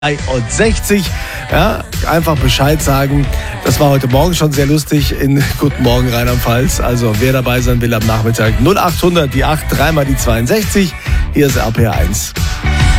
63. Ja, einfach Bescheid sagen. Das war heute Morgen schon sehr lustig in Guten Morgen Rheinland-Pfalz. Also wer dabei sein will am Nachmittag 0800 die 8 3 mal die 62. Hier ist RPR 1.